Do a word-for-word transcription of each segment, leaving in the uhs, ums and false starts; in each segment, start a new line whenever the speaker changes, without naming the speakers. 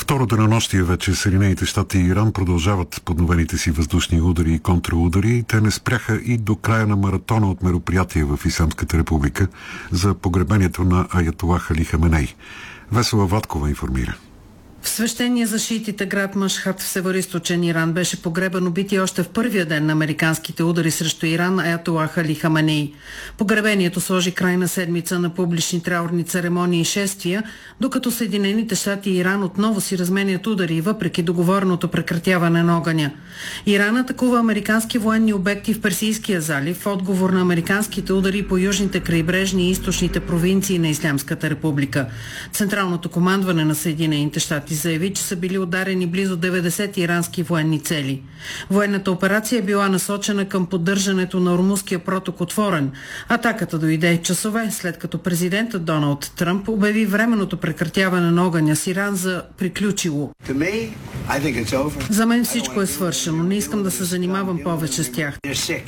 Второ денонощие вече Съединените щати и Иран продължават подновените си въздушни удари и контраудари. Те не спряха и до края на маратона от мероприятия в Ислямската република за погребението на аятолах Али Хаменей. Весела Ваткова информира.
В свещения за шиитите град Машхад в североизточен Иран беше погребан убити още в първия ден на американските удари срещу Иран аятолах Али Хаменей. Погребението сложи край на седмица на публични траурни церемонии и шествия, докато Съединените щати и Иран отново си разменят удари, въпреки договореното прекратяване на огъня. Иран атакува американски военни обекти в Персийския залив в отговор на американските удари по южните крайбрежни и източните провинции на Ислямската република. Централното командване на Съединените щати заяви, че са били ударени близо деветдесет ирански военни цели. Военната операция е била насочена към поддържането на Ормузския проток отворен. Атаката дойде часове след като президентът Доналд Тръмп обяви временното прекратяване на огъня с Иран за приключило. За мен всичко е свършено. Не искам да се занимавам повече с тях.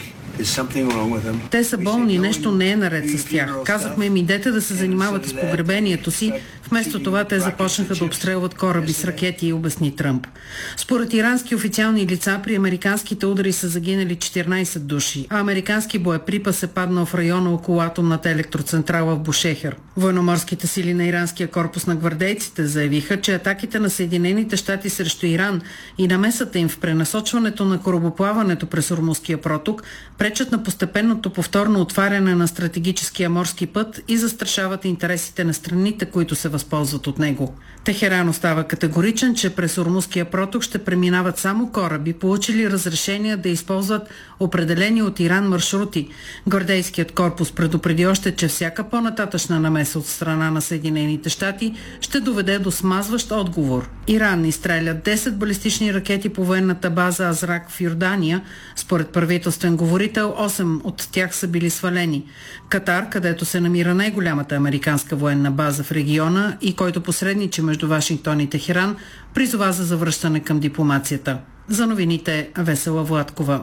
Те са болни, нещо не е наред с тях. Казахме им, идете да се занимавате с погребението си. Вместо това те започнаха да обстрелват кораби с ракети, обясни Тръмп. Според ирански официални лица при американските удари са загинали четиринайсет души, а американски боеприпас е паднал в района около атомната електроцентрала в Бушехер. Военноморските сили на иранския корпус на гвардейците заявиха, че атаките на Съединените щати срещу Иран и намесата им в пренасочването на корабоплаването през Ормузския проток пречат на постепенното повторно отваряне на стратегическия морски път и застрашават интересите на страните, които се възползват от него. Техеран остава категоричен, че през Ормузския проток ще преминават само кораби, получили разрешение да използват определени от Иран маршрути. Гвардейският корпус предупреди още, че всяка по-нататъчна намеса от страна на Съединените щати ще доведе до смазващ отговор. Иран изстреля десет балистични ракети по военната база Азрак в Йордания. Според правителствен говорител, осем от тях са били свалени. Катар, където се намира най-голямата американска военна база в региона и който посредничи между Вашингтон и Техеран, призова за завръщане към дипломацията. За новините Весела Владкова.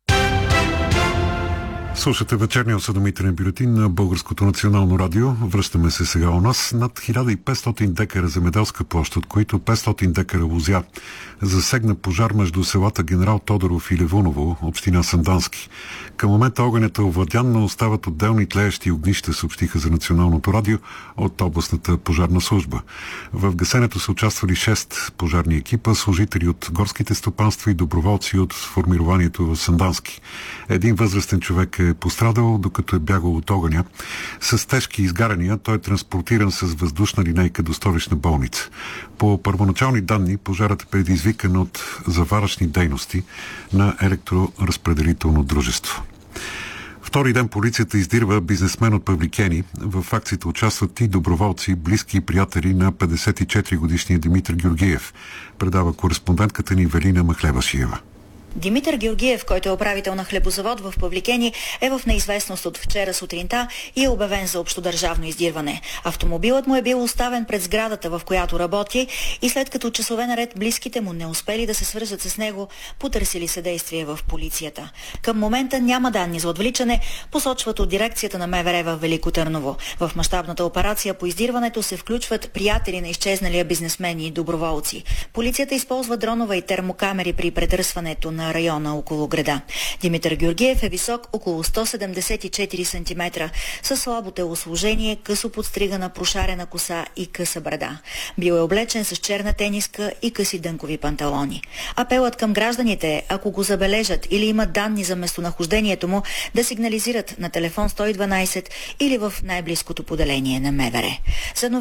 Слушате вечерния осведомителен бюлетин на Българското национално радио. Връщаме се сега у нас. Над хиляда и петстотин декара земеделска площ, от които петстотин декара лозя, засегна пожар между селата Генерал Тодоров и Левуново, община Сандански. Към момента огънят е овладян, но остават отделни тлеещи огнища, съобщиха за Националното радио от областната пожарна служба. В гасенето са участвали шест пожарни екипа, служители от горските стопанства и доброволци от формированието в Сандански. Един възрастен човек е пострадал, докато е бягал от огъня. С тежки изгаряния той е транспортиран с въздушна линейка до столична болница. По първоначални данни, пожарът е предизвикан от заваръчни дейности на електроразпределително дружество. Втори ден полицията издирва бизнесмен от Павликени. В акцията участват и доброволци, близки и приятели на петдесет и четири годишния Димитър Георгиев, предава кореспондентката ни Велина Махлебашиева.
Димитър Георгиев, който е управител на хлебозавод в Павликени, е в неизвестност от вчера сутринта и е обявен за общодържавно издирване. Автомобилът му е бил оставен пред сградата, в която работи, и след като часове наред близките му не успели да се свържат с него, потърсили съдействие в полицията. Към момента няма данни за отвличане, посочват от дирекцията на МВР в Велико Търново. В мащабната операция по издирването се включват приятели на изчезналия бизнесмен и доброволци. Полицията използва дронове и термокамери при претърсването на на района около града. Димитър Георгиев е висок около сто седемдесет и четири сантиметра, със слабо телосложение, късо подстригана прошарена коса и къса брада. Бил е облечен с черна тениска и къси дънкови панталони. Апелът към гражданите е, ако го забележат или имат данни за местонахождението му, да сигнализират на телефон сто и дванайсет или в най-близкото поделение на МВР. За